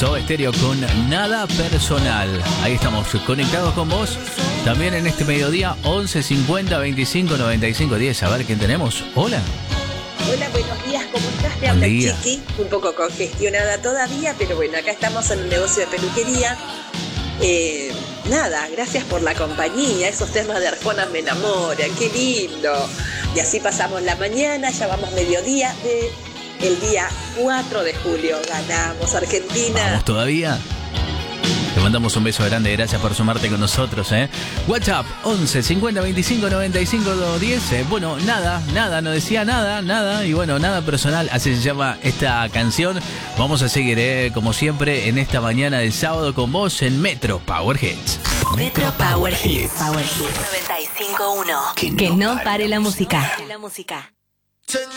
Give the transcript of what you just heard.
Soda Stereo con Nada Personal. Ahí estamos conectados con vos. También en este mediodía, 11 50 25 95 10. A ver quién tenemos. Hola. Hola, buenos días, ¿cómo estás? Te habla Chiqui, un poco congestionada todavía, pero bueno, acá estamos en un negocio de peluquería. Nada, gracias por la compañía, esos temas de Arjona me enamoran, qué lindo. Y así pasamos la mañana, ya vamos mediodía del día 4 de julio, ganamos Argentina. ¿Vamos todavía? Te mandamos un beso grande, gracias por sumarte con nosotros, WhatsApp 11 50 25 95 10. Bueno, nada, no decía nada, y bueno, nada personal, así se llama esta canción. Vamos a seguir, como siempre, en esta mañana de sábado con vos en Metro Power Hits. Metro Power Hits. 95.1. Que no pare la música.